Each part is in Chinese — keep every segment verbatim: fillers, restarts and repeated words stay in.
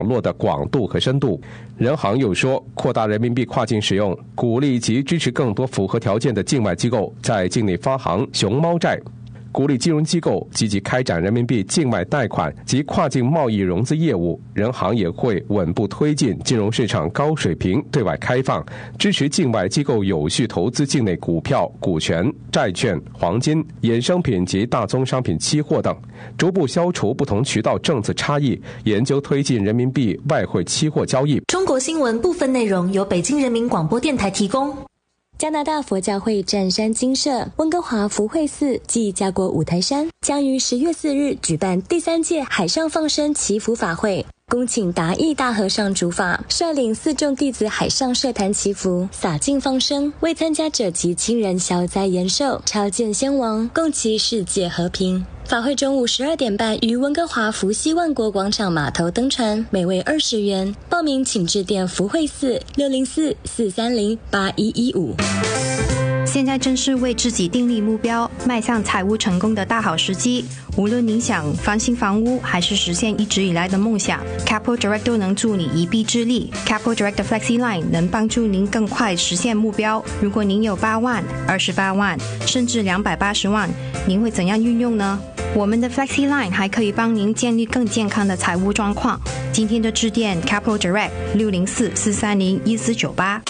网络的广度和深度。人行又说，扩大人民币跨境使用，鼓励及支持更多符合条件的境外机构在境内发行熊猫债，鼓励金融机构积极开展人民币境外贷款及跨境贸易融资业务。人行也会稳步推进金融市场高水平对外开放，支持境外机构有序投资境内股票、股权、债券、黄金、衍生品及大宗商品期货等，逐步消除不同渠道政策差异，研究推进人民币外汇期货交易。 中国新闻部分内容由北京人民广播电台提供。 加拿大佛教会湛山精舍温哥华福慧寺暨加国五台山将于十月四日举办第三届海上放生祈福法会，恭请达义大和尚主法率领四众弟子海上设坛祈福，洒净放生，为参加者及亲人消灾延寿、超荐先王，共祈世界和平。法会中午十二点半于温哥华福西万国广场码头登船，每位二十元。报名请致电福慧寺六零四四三零八一一五。 现在正是为自己订立目标、迈向财务成功的大好时机。无论您想翻新房屋，还是实现一直以来的梦想， Capital Direct 都能助你一臂之力。Capital Direct 的 Flexi Line 能帮助您更快实现目标。如果您有八万、二十八万，甚至两百八十万，您会怎样运用呢？我们的 Flexi Line 还可以帮您建立更健康的财务状况。今天就致电 Capital Direct 六零四四三零一四九八。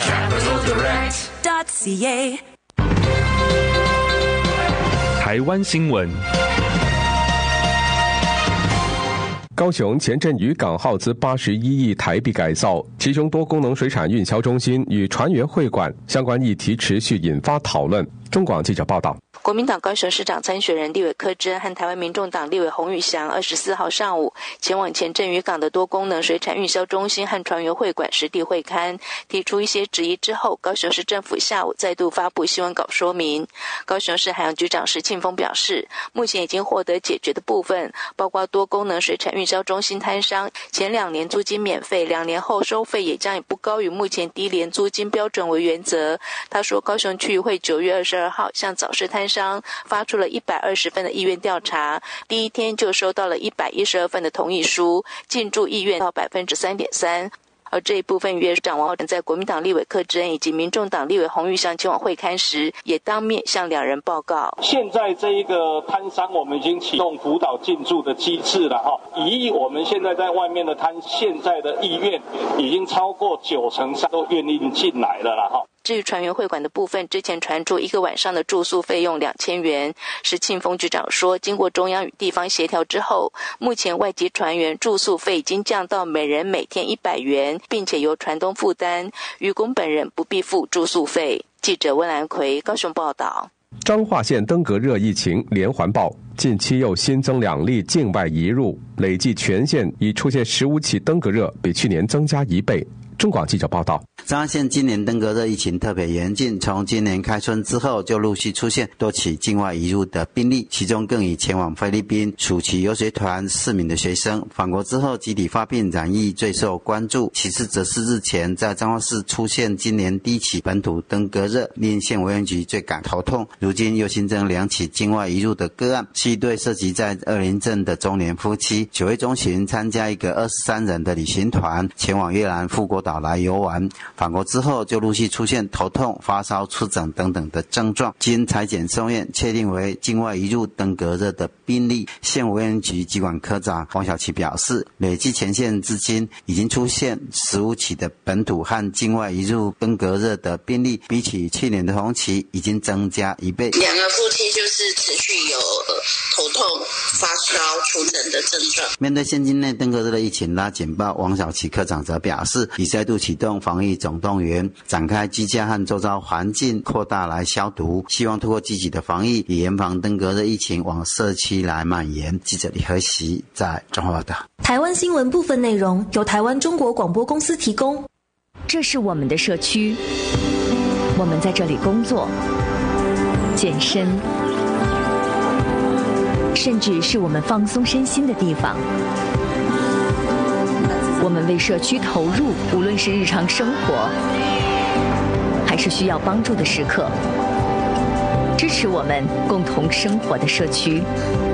台湾新闻。 高雄前镇渔港耗资八十一亿台币改造，其中多功能水产运销中心与船员会馆相关议题持续引发讨论。中广记者报道。 国民党高雄市长参选人立委柯志恩和台湾民众党立委洪宇翔二十四号上午前往前镇渔港的多功能水产运销中心和船员会馆实地会勘，提出一些质疑之后，高雄市政府下午再度发布新闻稿说明。高雄市海洋局长石庆丰表示，目前已经获得解决的部分包括多功能水产运销中心摊商前两年租金免费，两年后收费也将以不高于目前低廉租金标准为原则。他说，高雄区议会九月二十二号向早市摊商发出了一百二十份的意愿调查，第一天就收到了一百一十二份的同意书，进驻意愿到 百分之三点三。而这一部分约长王在国民党立委柯志恩以及民众党立委洪玉祥前往会勘时，也当面向两人报告。 现在这一个摊商，我们已经启动辅导进驻的机制了哈。以我们现在在外面的摊，现在的意愿已经超过九成三都愿意进来了啦哈。 至于船员会馆的部分，之前传出一个晚上的住宿费用两千元。石庆丰局长说，经过中央与地方协调之后，目前外籍船员住宿费已经降到每人每天一百元，并且由船东负担，渔工本人不必付住宿费。记者温兰奎高雄报道。 彰化县登革热疫情连环爆，近期又新增两例境外移入，累计全县已出现十五起登革热，比去年增加一倍。中广记者报道， 彰化县今年登革热疫情特别严峻，从今年开春之后就陆续出现多起境外移入的病例，其中更以前往菲律宾暑期游学团四名的学生返国之后集体发病染疫最受关注。其次则是日前在彰化市出现今年第一起本土登革热，令县卫生局最感头痛。如今又新增两起境外移入的个案，是一对涉及在二林镇的中年夫妻，九月中旬参加一个二十三人的旅行团前往越南富国岛来游玩，返国之后就陆续出现头痛、发烧、出疹等等的症状，经采检送验确定为境外移入登革热的病例。县卫生局疾管科长黄小琪表示，累计前线至今已经出现十五起的本土和境外移入登革热的病例，比起去年的同期已经增加一倍。 两个夫妻就是持续有头痛、发烧、出疹的症状。 面对县境内登革热的疫情拉警报，王小琪科长则表示，已再度启动防疫总动员，展开居家和周遭环境扩大来消毒，希望透过积极的防疫，以严防登革热疫情往社区来蔓延。记者李和习在彰化报道。 台湾新闻部分内容由台湾中国广播公司提供。 这是我们的社区，我们在这里工作、健身，甚至是我们放松身心的地方。我们为社区投入，无论是日常生活还是需要帮助的时刻，支持我们共同生活的社区。